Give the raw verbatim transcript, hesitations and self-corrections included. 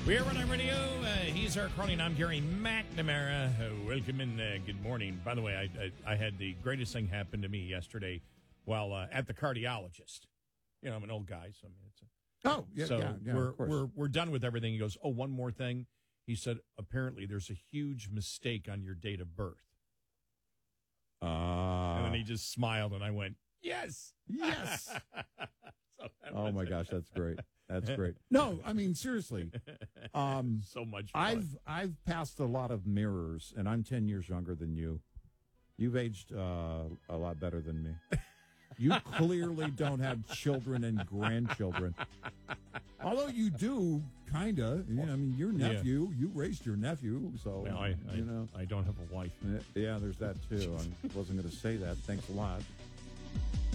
We're on radio. Uh, he's our Carly, and I'm Gary McNamara. Uh, welcome and uh, good morning. By the way, I, I I had the greatest thing happen to me yesterday while uh, at the cardiologist. You know, I'm an old guy, so I mean, it's a, oh yeah. so yeah, yeah, we're of course. we're we're done with everything. He goes, oh, one more thing. He said, apparently there's a huge mistake on your date of birth. Uh, and then he just smiled, and I went, yes, yes. so Oh my gosh, that's great. That's great. No, I mean seriously. Um, so much fun. I've I've passed a lot of mirrors, and I'm ten years younger than you. You've aged uh, a lot better than me. You clearly don't have children and grandchildren. Although you do, kind of. You know, I mean, your nephew, yeah. you raised your nephew, so, well, I, you I, know. I don't have a wife. Yeah, there's that, too. I wasn't going to say that. Thanks a lot.